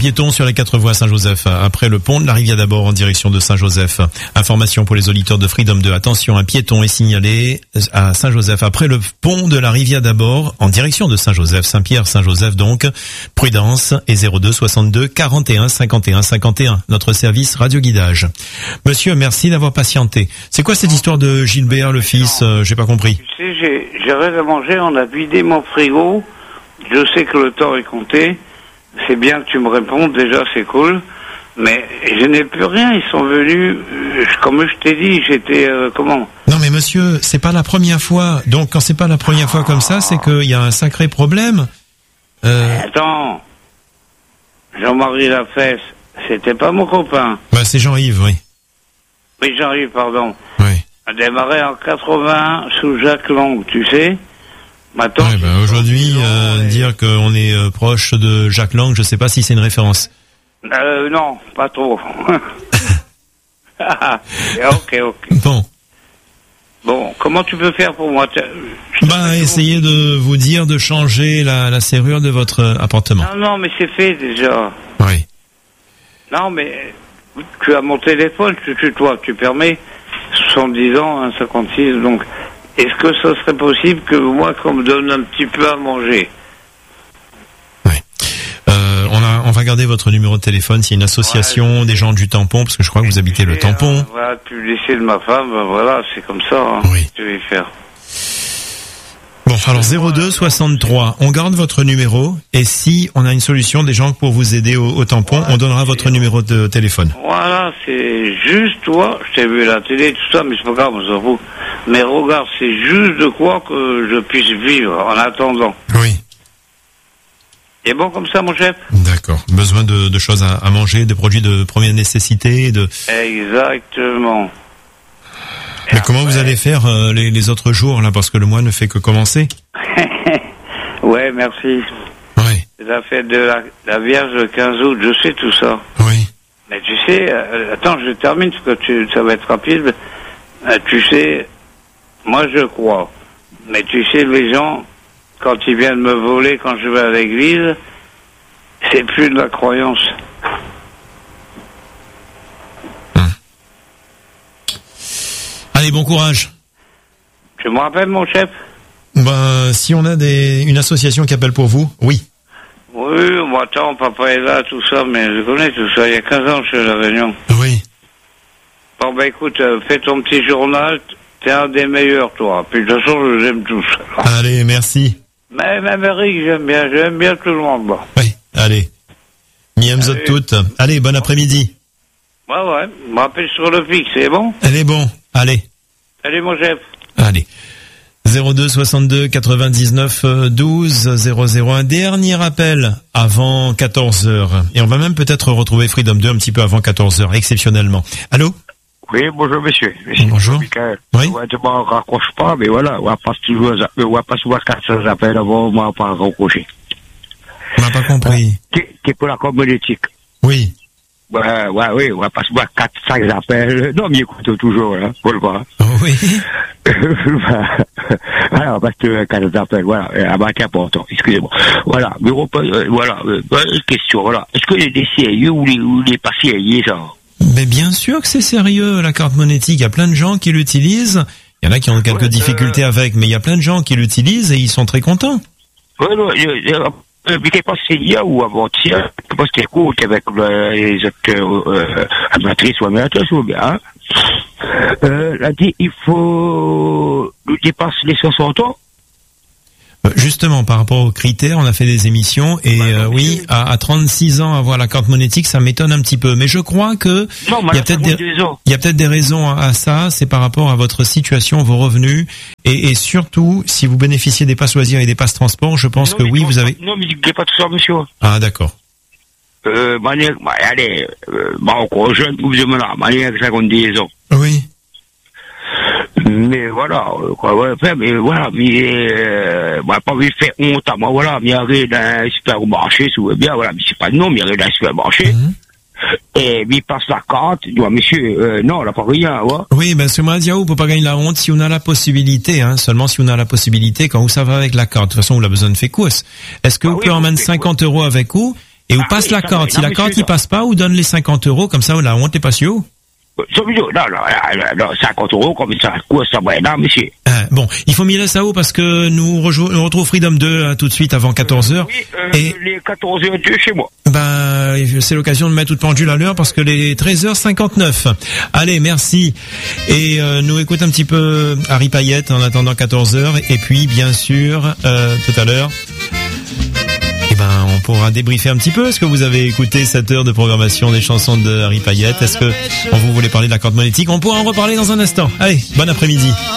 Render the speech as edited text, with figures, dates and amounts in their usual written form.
piéton sur les 4 voies Saint-Joseph. Après le pont de la Rivière d'Abord en direction de Saint-Joseph. Information pour les auditeurs de Freedom 2. Attention, un piéton est signalé à Saint-Joseph. Après le pont de la Rivière d'Abord en direction de Saint-Joseph. Saint-Pierre, Saint-Joseph donc. Prudence et 02 62 41 51 51. Notre service radio guidage. Monsieur, merci d'avoir patienté. C'est quoi cette histoire de Gilbert, le fils? J'ai pas compris. Tu sais, j'ai rien à manger, on a vidé mon frigo. Je sais que le temps est compté. C'est bien que tu me répondes, déjà c'est cool. Mais je n'ai plus rien, ils sont venus, comme je t'ai dit, j'étais, comment? Non mais monsieur, c'est pas la première fois. Donc quand c'est pas la première fois comme ça, c'est qu'il y a un sacré problème. Attends, Jean-Marie Lafesse, c'était pas mon copain. Bah c'est Jean-Yves, oui. Oui, Jean-Yves, pardon. Oui. A démarré en 80 sous Jacques Long, tu sais. Maintenant, Ouais, bah, aujourd'hui, dire qu'on est proche de Jacques Lang, je sais pas si c'est une référence. Non, pas trop. Ok. Bon, comment tu peux faire pour moi? Essayez de vous dire de changer la serrure de votre appartement. Non, mais c'est fait déjà. Oui. Non, mais tu as mon téléphone, tu permets 70 ans, 56, donc est-ce que ça serait possible que moi qu'on me donne un petit peu à manger? Oui. On va garder votre numéro de téléphone. S'il y a une association des gens du tampon, parce que je crois que vous habitez le tampon. Voilà, tu le laisses de ma femme, voilà, c'est comme ça. Hein, oui. Je vais faire. Bon, alors 02 63, on garde votre numéro et si on a une solution des gens pour vous aider au tampon, on donnera votre numéro de téléphone. Voilà, c'est juste toi, je t'ai vu à la télé, tout ça, mais c'est pas grave, on s'en fout. Mais regarde, c'est juste de quoi que je puisse vivre en attendant. Oui. C'est bon comme ça, mon chef? D'accord. Besoin de choses à manger, de produits de première nécessité, Exactement. Mais comment vous allez faire les autres jours, là, parce que le mois ne fait que commencer? Ouais, merci. Oui. C'est la fête de la Vierge le 15 août, je sais tout ça. Oui. Mais tu sais, attends, je termine, parce que ça va être rapide. Tu sais, moi je crois. Mais tu sais, les gens, quand ils viennent me voler quand je vais à l'église, c'est plus de la croyance. Allez, bon courage. Tu me rappelles, mon chef? Si on a une association qui appelle pour vous, oui. Oui, moi, attends, papa est là, tout ça, mais je connais tout ça. Il y a 15 ans, je suis à La Réunion. Oui. Bon, écoute, fais ton petit journal. T'es un des meilleurs, toi. Puis, de toute façon, je les aime tous. Allez, merci. Mais même Eric, j'aime bien tout le monde, bon. Oui, allez. Miamzot toutes. Allez, bon après-midi. Ouais, me rappelle sur le fixe, c'est bon? Elle est bon, allez. Salut, mon chef. Allez. 02 62 99 12 00. Un dernier appel avant 14h. Et on va même peut-être retrouver Freedom 2 un petit peu avant 14h, exceptionnellement. Allô? Oui, bonjour monsieur. Bonjour. Michael. Oui. Ouais, tu m'en raccroches pas, mais voilà, on va pas souvent 400 appels avant, on va pas raccrocher. On n'a pas compris. T'es pour la communauté. Oui. Oui, on va pas souvent 400 appels. Non, mais écoute toujours, hein, faut le voir. Oui. Voilà, parce que 400 appels, voilà, c'est important, excusez-moi. Voilà, mais question, voilà. Est-ce que les sérieux ou les pas sérieux, ça? Mais bien sûr que c'est sérieux, la carte monétique. Il y a plein de gens qui l'utilisent. Il y en a qui ont quelques difficultés avec, mais il y a plein de gens qui l'utilisent et ils sont très contents. Oui, non, mais t'es pas sérieux ou avant-hier, je pense que t'es cool avec les autres amatrices ou amateurs, ou bien, là, il faut dépasser les 60 ans. Justement, par rapport aux critères, on a fait des émissions et oui, à 36 ans avoir la carte monétique, ça m'étonne un petit peu. Mais je crois que il y a peut-être des raisons à ça. C'est par rapport à votre situation, vos revenus et surtout si vous bénéficiez des passes loisirs et des passes transport, je pense que oui, vous avez. Non, mais il n'y a pas de ça, monsieur. Ah, d'accord. Allez, encore jeune, vous me là, manière 52 ans. Oui. Mais voilà, mais pas lui faire honte à moi, voilà, mais il y a dans un supermarché, bien, voilà, mais c'est pas le nom, mais il y a dans un supermarché. Et il passe la carte, il dit, monsieur, non, on n'a pas rien, ouais. Oui, ben, ce Diaou, pour pas gagner la honte, si on a la possibilité, hein, seulement si on a la possibilité, quand vous savez avec la carte, de toute façon, on a besoin de faire course. Est-ce que vous pouvez emmener 50 € avec vous? Et où passe la carte? Si la carte, il passe pas, ou donne les 50 €, comme ça, la honte est pas sûr? Non, 50 € comme ça, quoi, ça va, non, monsieur. Bon, il faut miler ça haut parce que nous retrouve Freedom 2 hein, tout de suite avant 14h. Oui, et les 14h02 chez moi. C'est l'occasion de mettre toute pendule à l'heure parce que les 13h59. Allez, merci. Et nous écoute un petit peu Harry Payette en attendant 14h. Et puis, bien sûr, tout à l'heure, on pourra débriefer un petit peu. Est-ce que vous avez écouté cette heure de programmation des chansons de Harry Payette? Est-ce que vous voulez parler de la carte monétique? On pourra en reparler dans un instant. Allez, bon après-midi.